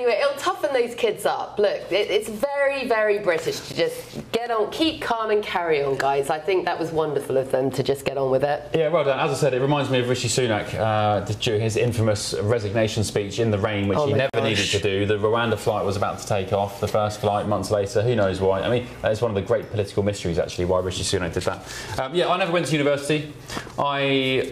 Anyway, it'll toughen those kids up. Look, it's very, very British to just get on, keep calm and carry on, guys. I think that was wonderful of them to just get on with it. Yeah, well done. As I said, it reminds me of Rishi Sunak during his infamous resignation speech in the rain, which he never needed to do. The Rwanda flight was about to take off, the first flight months later. Who knows why? I mean, it's one of the great political mysteries, actually, why Rishi Sunak did that. Yeah, I never went to university. I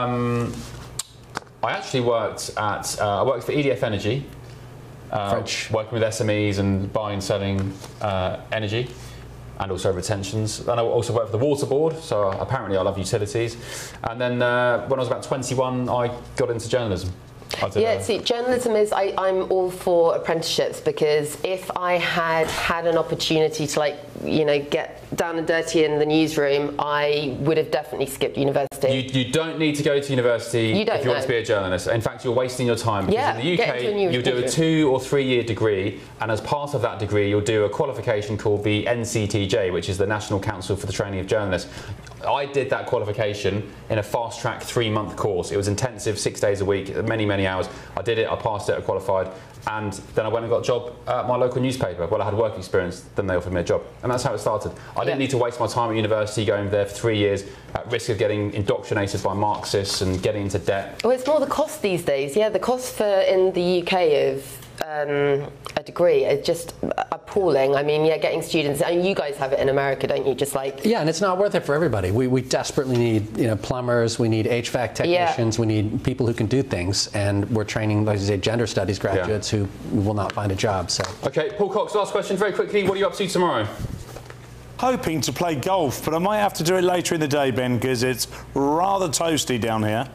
actually worked at I worked for EDF Energy, working with SMEs and buying and selling energy, and also retentions. And I also worked for the Water Board, so apparently I love utilities. And then when I was about 21, I got into journalism. Yeah, see, journalism is, I'm all for apprenticeships, because if I had an opportunity to, like, you know, get down and dirty in the newsroom, I would have definitely skipped university. You don't need to go to university if you want to be a journalist. In fact, you're wasting your time, because in the UK you'll do a 2 or 3 year degree, and as part of that degree you'll do a qualification called the NCTJ, which is the National Council for the Training of Journalists. I did that qualification in a fast-track 3-month course. It was intensive, 6 days a week, many hours. I did it, I passed it, I qualified, and then I went and got a job at my local newspaper. Well, I had work experience, then they offered me a job, and that's how it started. I didn't need to waste my time at university going there for 3 years at risk of getting indoctrinated by Marxists and getting into debt. Well, it's more the cost these days. Yeah, the cost in the UK of a degree is just appalling. I mean, yeah, getting students, I mean, you guys have it in America, don't you? Just like... Yeah, and it's not worth it for everybody. We desperately need, you know, plumbers, we need HVAC technicians, we need people who can do things, and we're training, like I say, gender studies graduates who will not find a job. So. Okay, Paul Cox, last question very quickly. What are you up to tomorrow? Hoping to play golf, but I might have to do it later in the day, Ben, because it's rather toasty down here.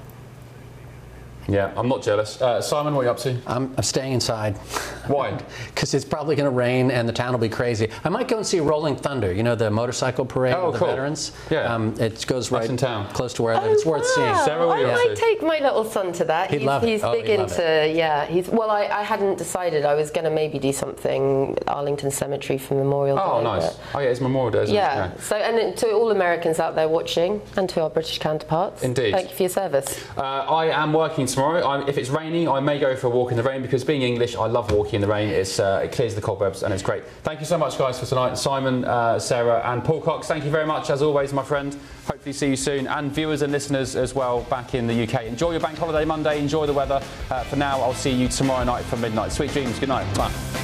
Yeah, I'm not jealous. Simon, what are you up to? I'm staying inside. Why? Because it's probably going to rain and the town will be crazy. I might go and see Rolling Thunder, you know, the motorcycle parade of the veterans. Yeah. It goes right in town, close to where I live. It's worth seeing. Sarah, what are you up to? I might take my little son to that. He'd love it. He's big into, well, I hadn't decided. I was going to maybe do something Arlington Cemetery for Memorial Day. Oh, nice. Oh, yeah, it's Memorial Day, isn't it? Yeah. So, and to all Americans out there watching, and to our British counterparts, indeed. Thank you for your service. I am working tomorrow. If it's raining, I may go for a walk in the rain, because being English, I love walking in the rain. It clears the cobwebs and it's great. Thank you so much, guys, for tonight. Simon, Sarah and Paul Cox, thank you very much, as always, my friend. Hopefully see you soon, and viewers and listeners as well back in the UK. Enjoy your bank holiday Monday, enjoy the weather. For now, I'll see you tomorrow night for midnight. Sweet dreams, good night. Bye.